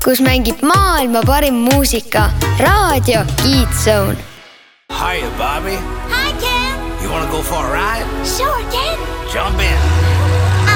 kus mängib maailma parim muusika. Raadio Kiid Zone. Hiya, Bobby. Hi, Ken. You want to go for a ride? Sure, Ken. Jump in.